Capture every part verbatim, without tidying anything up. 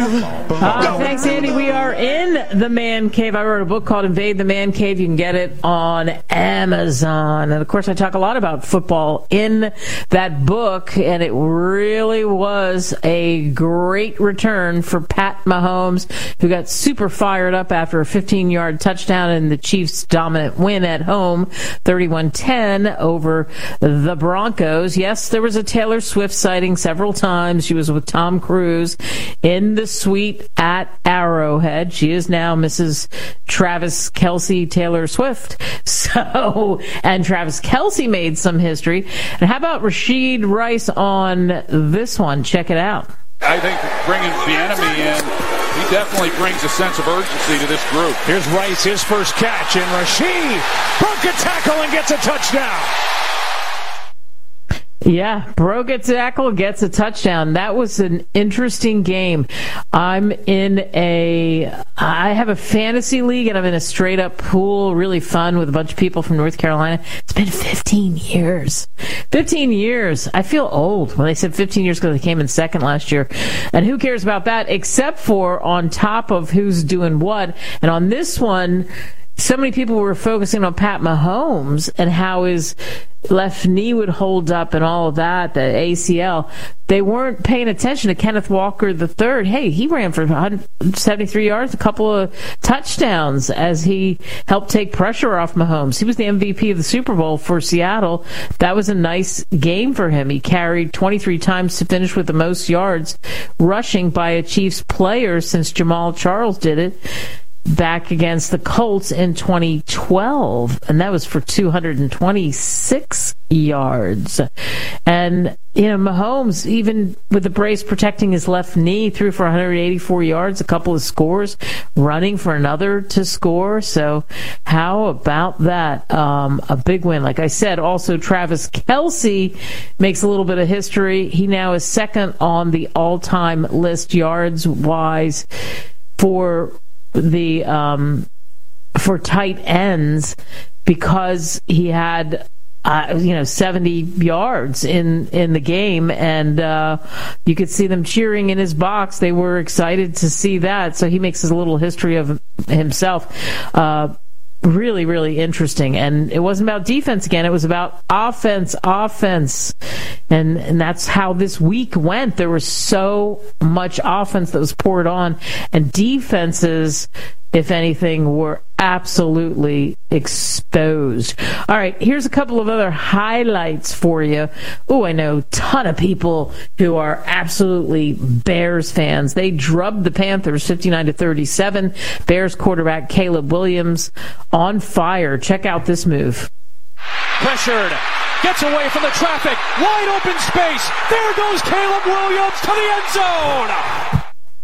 Uh, thanks, Andy. We are in the Man Cave. I wrote a book called Invade the Man Cave. You can get it on Amazon. And, of course, I talk a lot about football in that book, and it really was a great return for Pat Mahomes, who got super fired up after a fifteen-yard touchdown in the Chiefs' dominant win at home, thirty-one ten over the Broncos. Yes, there was a Taylor Swift sighting several times. She was with Tom Cruise in the suite at Arrowhead. She is now Missus Travis Kelce Taylor Swift. So, and Travis Kelce made some history. And how about Rashid Rice on this one? Check it out. I think bringing Bieniemy in, he definitely brings a sense of urgency to this group. Here's Rice, his first catch, and Rashid broke a tackle and gets a touchdown. Yeah, broke a tackle, gets a touchdown. That was an interesting game. I'm in a, I have a fantasy league, and I'm in a straight-up pool, really fun, with a bunch of people from North Carolina. It's been fifteen years. fifteen years. I feel old when they said fifteen years because they came in second last year. And who cares about that, except for on top of who's doing what. And on this one, so many people were focusing on Pat Mahomes and how his left knee would hold up and all of that, the A C L. They weren't paying attention to Kenneth Walker the third. Hey, he ran for one hundred seventy-three yards, a couple of touchdowns as he helped take pressure off Mahomes. He was the M V P of the Super Bowl for Seattle. That was a nice game for him. He carried twenty-three times to finish with the most yards rushing by a Chiefs player since Jamal Charles did it back against the Colts in twenty twelve, and that was for two hundred twenty-six yards. And, you know, Mahomes, even with the brace protecting his left knee, threw for one hundred eighty-four yards, a couple of scores, running for another to score. So how about that? Um, a big win. Like I said, also Travis Kelce makes a little bit of history. He now is second on the all-time list yards-wise for the um for tight ends, because he had uh, you know seventy yards in in the game, and uh you could see them cheering in his box. They were excited to see that. So he makes his little history of himself. uh Really, really interesting. And it wasn't about defense again. It was about offense, offense. And and that's how this week went. There was so much offense that was poured on. And defenses, if anything, were absolutely exposed. All right, here's a couple of other highlights for you. Oh, I know a ton of people who are absolutely Bears fans. They drubbed the Panthers fifty-nine to thirty-seven. Bears quarterback Caleb Williams on fire. Check out this move. Pressured. Gets away from the traffic. Wide open space. There goes Caleb Williams to the end zone.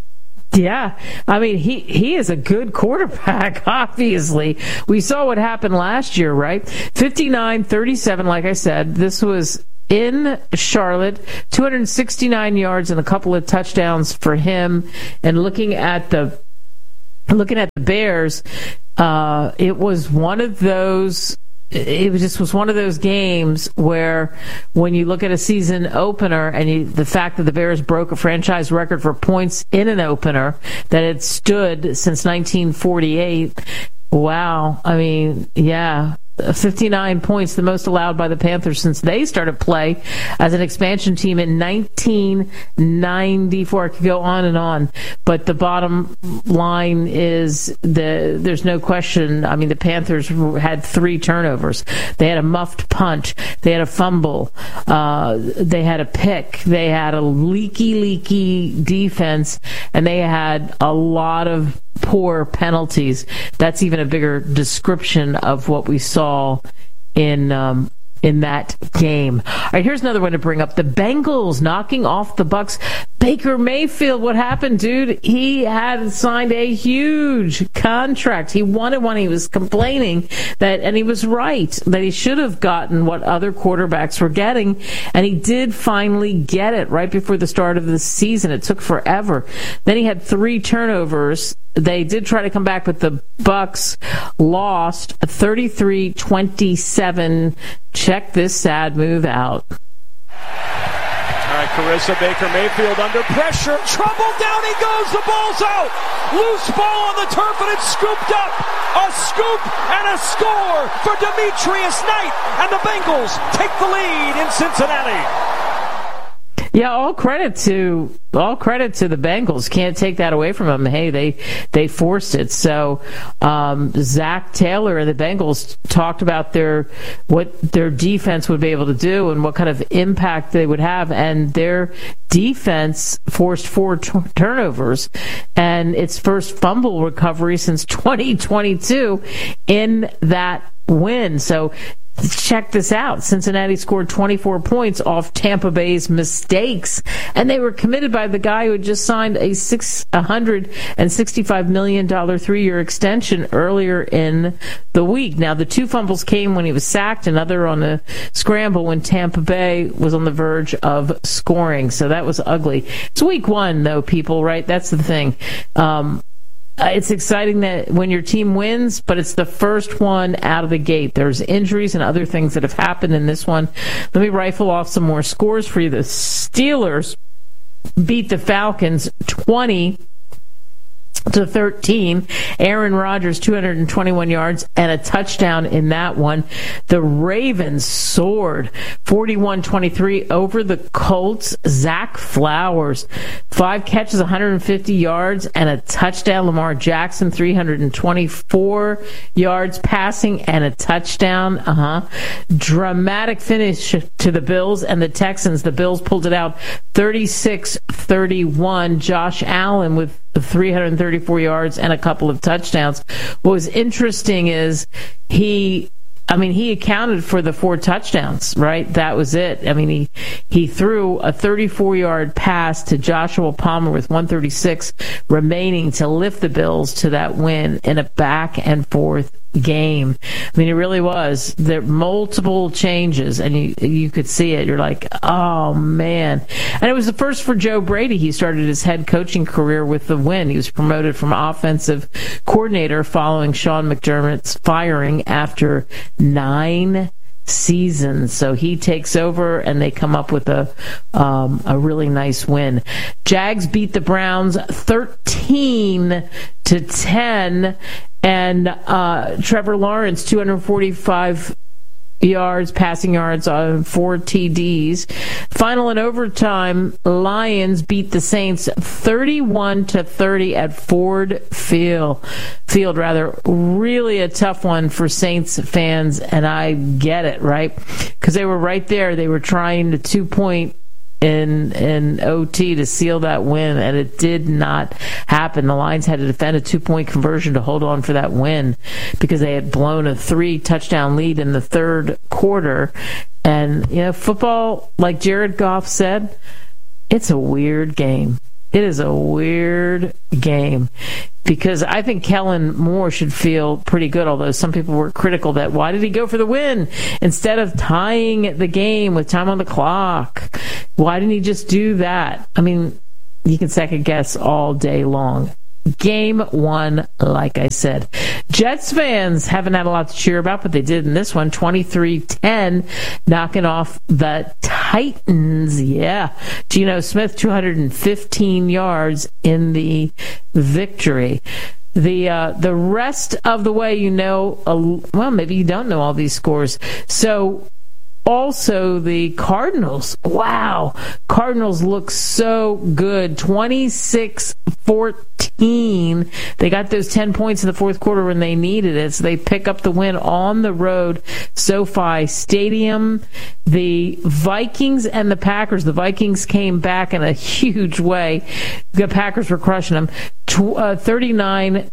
Yeah, I mean, he, he is a good quarterback, obviously. We saw what happened last year, right? fifty-nine thirty-seven, like I said. This was in Charlotte, two hundred sixty-nine yards and a couple of touchdowns for him. And looking at the looking at the Bears, uh, it was one of those It just was one of those games where when you look at a season opener and you, the fact that the Bears broke a franchise record for points in an opener that had stood since nineteen forty-eight, wow. I mean, yeah. fifty-nine points, the most allowed by the Panthers since they started play as an expansion team in nineteen ninety-four. I could go on and on, but the bottom line is the there's no question. I mean, the Panthers had three turnovers. They had a muffed punt. They had a fumble. Uh, they had a pick. They had a leaky, leaky defense, and they had a lot of poor penalties. That's even a bigger description of what we saw in um, in that game. All right, here's another one to bring up. The Bengals knocking off the Bucks. Baker Mayfield, what happened, dude? He had signed a huge contract. He wanted one. He was complaining that, and he was right, that he should have gotten what other quarterbacks were getting, and he did finally get it right before the start of the season. It took forever. Then he had three turnovers. They did try to come back, but the Bucks lost thirty-three twenty-seven. Check this sad move out. All right, Carissa Baker Mayfield under pressure. Trouble, down he goes. The ball's out. Loose ball on the turf, and it's scooped up. A scoop and a score for Demetrius Knight. And the Bengals take the lead in Cincinnati. Yeah, all credit to all credit to the Bengals. Can't take that away from them. Hey, they they forced it. So um, Zach Taylor and the Bengals talked about their what their defense would be able to do and what kind of impact they would have. And their defense forced four t- turnovers and its first fumble recovery since twenty twenty-two in that win. So check this out. Cincinnati scored twenty-four points off Tampa Bay's mistakes, and they were committed by the guy who had just signed a six hundred sixty-five million dollars three-year extension earlier in the week. Now, the two fumbles came when he was sacked, another on a scramble when Tampa Bay was on the verge of scoring. So that was ugly. It's week one, though, people, right? That's the thing. Um, Uh, it's exciting that when your team wins, but it's the first one out of the gate. There's injuries and other things that have happened in this one. Let me rifle off some more scores for you. The Steelers beat the Falcons twenty to thirteen. Aaron Rodgers, two hundred twenty-one yards and a touchdown in that one. The Ravens soared forty-one twenty-three over the Colts. Zach Flowers, five catches, one hundred fifty yards and a touchdown. Lamar Jackson, three hundred twenty-four yards passing and a touchdown. Uh-huh. Dramatic finish to the Bills and the Texans. The Bills pulled it out thirty-six thirty-one. Josh Allen with three hundred thirty-four yards and a couple of touchdowns. What was interesting is he, I mean, he accounted for the four touchdowns, right? That was it. I mean, he, he threw a thirty-four-yard pass to Joshua Palmer with one thirty-six remaining to lift the Bills to that win in a back and forth game. I mean, it really was. There were multiple changes, and you you could see it. You're like, oh, man. And it was the first for Joe Brady. He started his head coaching career with the win. He was promoted from offensive coordinator following Sean McDermott's firing after nine seasons. So he takes over, and they come up with a um, a really nice win. Jags beat the Browns thirteen to ten. And uh, Trevor Lawrence, two hundred forty-five yards, passing yards on four T Ds. Final in overtime, Lions beat the Saints thirty-one to thirty at Ford Field. Field, rather, really a tough one for Saints fans, and I get it, right? Because they were right there. They were trying to two-point in in O T to seal that win, and it did not happen. The Lions had to defend a two-point conversion to hold on for that win because they had blown a three-touchdown lead in the third quarter. And, you know, football, like Jared Goff said, it's a weird game. It is a weird game because I think Kellen Moore should feel pretty good, although some people were critical that why did he go for the win instead of tying the game with time on the clock? Why didn't he just do that? I mean, you can second guess all day long. Game one, like I said. Jets fans haven't had a lot to cheer about, but they did in this one, twenty-three ten, knocking off the Titans. Yeah. Geno Smith, two hundred fifteen yards in the victory. The uh, the rest of the way, you know, uh, well, maybe you don't know all these scores. So, also, the Cardinals. Wow. Cardinals look so good. twenty-six fourteen. They got those ten points in the fourth quarter when they needed it. So they pick up the win on the road. SoFi Stadium. The Vikings and the Packers. The Vikings came back in a huge way. The Packers were crushing them. thirty-nine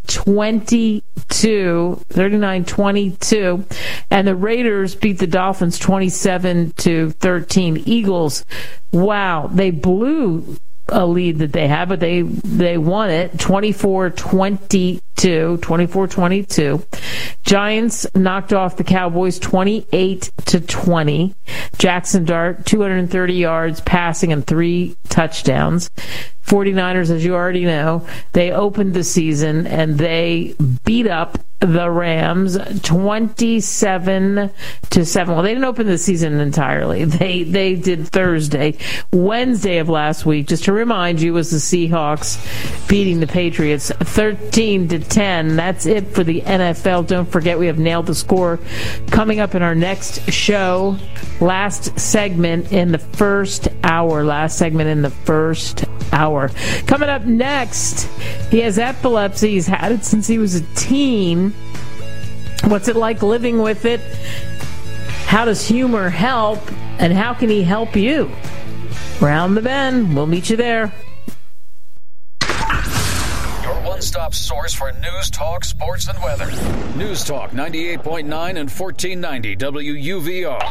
twenty-two. thirty-nine twenty-two. And the Raiders beat the Dolphins twenty-seven to thirteen. Eagles, wow, they blew a lead that they had, but they they won it twenty-four twenty-two. twenty-four twenty-two. Giants knocked off the Cowboys twenty-eight to twenty. Jackson Dart, two hundred thirty yards passing and three touchdowns. forty-niners, as you already know, they opened the season and they beat up the Rams twenty-seven to seven. Well, they didn't open the season entirely. They they did Thursday. Wednesday of last week, just to remind you, was the Seahawks beating the Patriots thirteen to ten. That's it for the N F L. Don't forget, we have Nailed the Score coming up in our next show. Last segment in the first hour. Last segment in the first hour. Coming up next, he has epilepsy. He's had it since he was a teen. What's it like living with it? How does humor help? And how can he help you? Round the bend. We'll meet you there. Your one-stop source for news, talk, sports, and weather. News Talk ninety-eight point nine and fourteen ninety W U V R.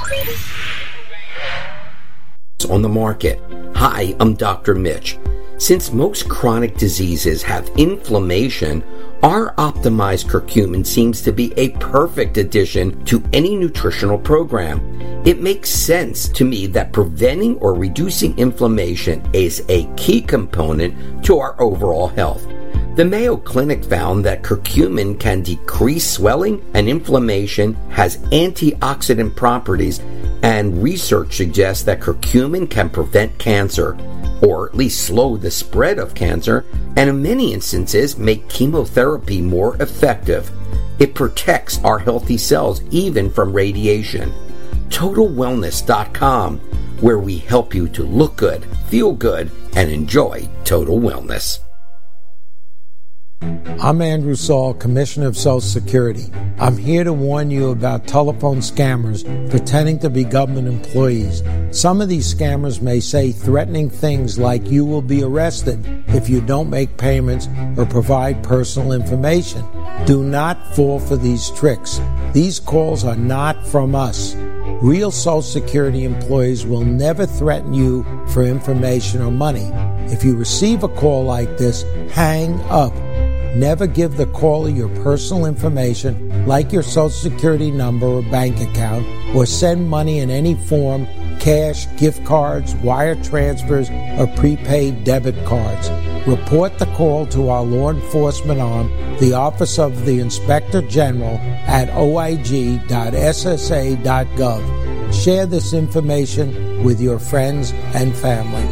On the market. Hi, I'm Doctor Mitch. Since most chronic diseases have inflammation, our optimized curcumin seems to be a perfect addition to any nutritional program. It makes sense to me that preventing or reducing inflammation is a key component to our overall health. The Mayo Clinic found that curcumin can decrease swelling and inflammation, has antioxidant properties, and research suggests that curcumin can prevent cancer, or at least slow the spread of cancer, and in many instances make chemotherapy more effective. It protects our healthy cells even from radiation. Total Wellness dot com, where we help you to look good, feel good, and enjoy total wellness. I'm Andrew Saul, Commissioner of Social Security. I'm here to warn you about telephone scammers pretending to be government employees. Some of these scammers may say threatening things like you will be arrested if you don't make payments or provide personal information. Do not fall for these tricks. These calls are not from us. Real Social Security employees will never threaten you for information or money. If you receive a call like this, hang up. Never give the caller your personal information, like your Social Security number or bank account, or send money in any form, cash, gift cards, wire transfers, or prepaid debit cards. Report the call to our law enforcement arm, the Office of the Inspector General, at O I G dot S S A dot gov. Share this information with your friends and family.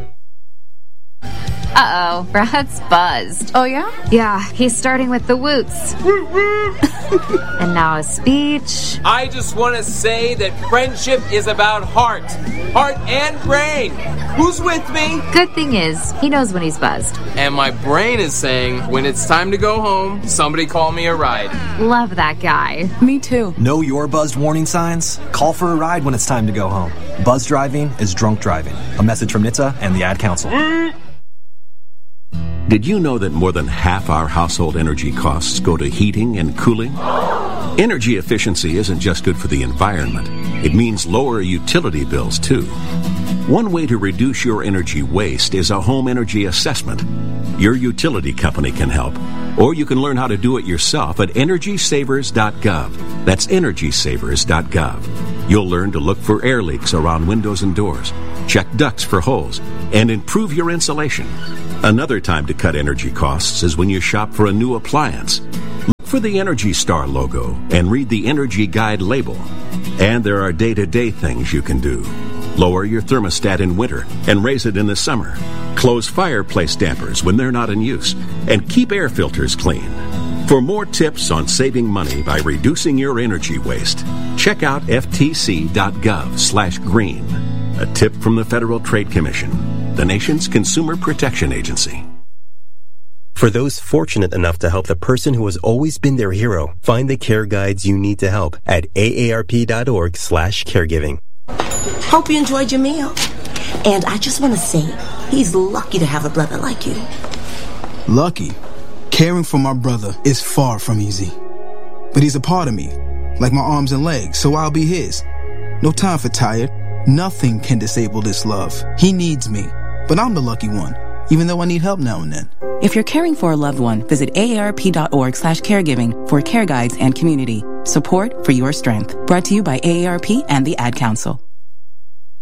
Uh-oh, Brad's buzzed. Oh, yeah? Yeah, he's starting with the woots. And now a speech. I just want to say that friendship is about heart. Heart and brain. Who's with me? Good thing is, he knows when he's buzzed. And my brain is saying, when it's time to go home, somebody call me a ride. Love that guy. Me too. Know your buzzed warning signs? Call for a ride when it's time to go home. Buzz driving is drunk driving. A message from N H T S A and the Ad Council. Did you know that more than half our household energy costs go to heating and cooling? Energy efficiency isn't just good for the environment. It means lower utility bills, too. One way to reduce your energy waste is a home energy assessment. Your utility company can help, or you can learn how to do it yourself at energy savers dot gov. That's energy savers dot gov. You'll learn to look for air leaks around windows and doors, check ducts for holes, and improve your insulation. Another time to cut energy costs is when you shop for a new appliance. Look for the Energy Star logo and read the Energy Guide label. And there are day-to-day things you can do. Lower your thermostat in winter and raise it in the summer. Close fireplace dampers when they're not in use. And keep air filters clean. For more tips on saving money by reducing your energy waste, check out F T C dot gov slash green. A tip from the Federal Trade Commission, the nation's consumer protection agency. For those fortunate enough to help the person who has always been their hero, find the care guides you need to help at A A R P dot org slash caregiving. Hope you enjoyed your meal. And I just want to say, he's lucky to have a brother like you. Lucky? Caring for my brother is far from easy. But he's a part of me, like my arms and legs, so I'll be his. No time for tired. Nothing can disable this love. He needs me, but I'm the lucky one, even though I need help now and then. If you're caring for a loved one, visit A A R P dot org slash caregiving for care guides and community. Support for your strength. Brought to you by A A R P and the Ad Council.